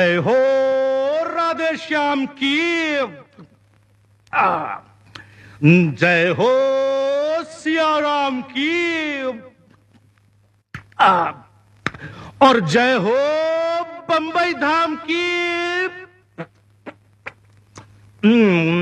जय हो राधे श्याम की। जय हो सिया राम की। और जय हो बंबई धाम की।